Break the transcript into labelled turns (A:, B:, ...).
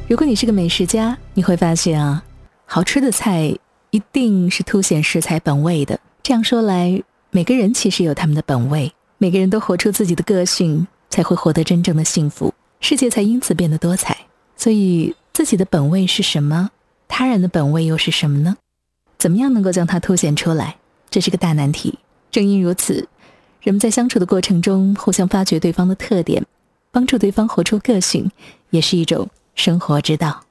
A: 如果你是个美食家，你会发现啊，好吃的菜一定是凸显食材本味的。这样说来，每个人其实有他们的本味，每个人都活出自己的个性，才会获得真正的幸福，世界才因此变得多彩。所以自己的本味是什么？他人的本味又是什么呢？怎么样能够将它凸显出来？这是个大难题。正因如此，人们在相处的过程中互相发掘对方的特点，帮助对方活出个性，也是一种生活之道。